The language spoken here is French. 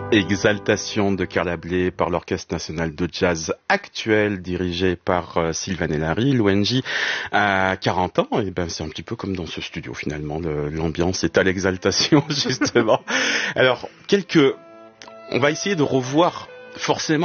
Exaltation de Carla Bley par l'Orchestre National de Jazz actuel dirigé par Sylvain Elary. L'ONJ a 40 ans et ben c'est un petit peu comme dans ce studio finalement. L'ambiance est à l'exaltation justement. Alors on va essayer de revoir forcément